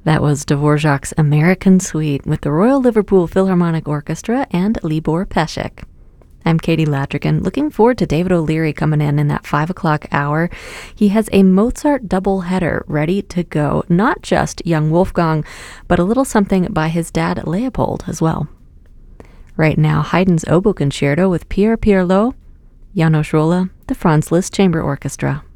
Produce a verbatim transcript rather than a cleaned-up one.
That was Dvorak's American Suite with the Royal Liverpool Philharmonic Orchestra and Libor Pesek. I'm Katie Ladrigan, looking forward to David O'Leary coming in in that five o'clock hour. He has a Mozart doubleheader ready to go, not just young Wolfgang, but a little something by his dad Leopold as well. Right now, Haydn's Oboe Concerto with Pierre Pierlot, János Róla, the Franz Liszt Chamber Orchestra.